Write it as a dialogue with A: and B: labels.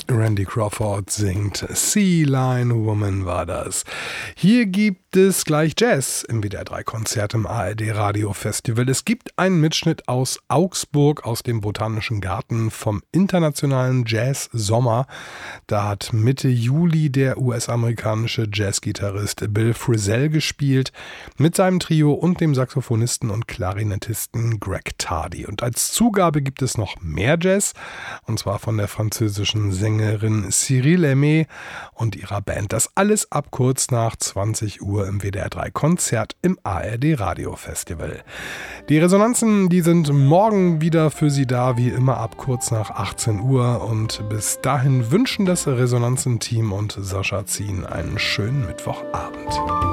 A: Randy Crawford singt Sea Lion Woman war das. Hier gibt es gleich Jazz im WDR 3 Konzert im ARD Radio Festival. Es gibt einen Mitschnitt aus Augsburg, aus dem Botanischen Garten vom internationalen Jazz Sommer. Da hat Mitte Juli der US-amerikanische Jazzgitarrist Bill Frisell gespielt mit seinem Trio und dem Saxophonisten und Klarinettisten Greg Tardy. Und als Zugabe gibt es noch mehr Jazz, und zwar von der französischen Sängerin Cyril Aimé und ihrer Band. Das alles ab kurz nach 20 Uhr im WDR 3 Konzert im ARD Radio Festival. Die Resonanzen, die sind morgen wieder für Sie da, wie immer ab kurz nach 18 Uhr. Und bis dahin wünschen das Resonanzen-Team und Sascha Zien einen schönen Mittwochabend.